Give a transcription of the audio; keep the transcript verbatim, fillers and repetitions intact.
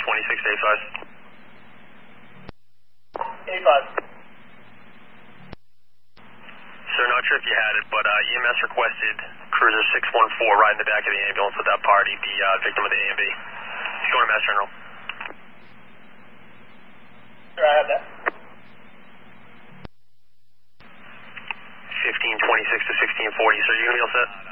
twenty-six to eighty-five. eighty-five. Sir, not sure if you had it, but uh, E M S requested Cruiser six one four right in the back of the ambulance with that party, the uh, victim of the A and B. He's going to Mass General. Sure, I have that. fifteen twenty-six to sixteen forty, sir, you going to be all set?